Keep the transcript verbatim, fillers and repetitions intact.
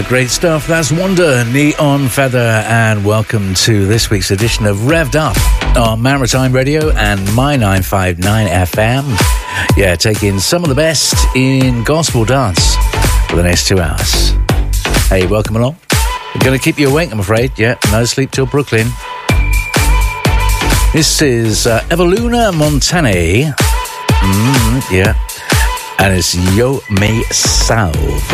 Uh, great stuff. That's Wonder, Neon Feather, and welcome to this week's edition of Revved Up on Maritime Radio and My nine five nine F M. Yeah, taking some of the best in gospel dance for the next two hours. Hey, welcome along. We're going to keep you awake, I'm afraid. Yeah, no sleep till Brooklyn. This is uh, Evoluna Montane. Mm, yeah. And it's Yo Me Salve.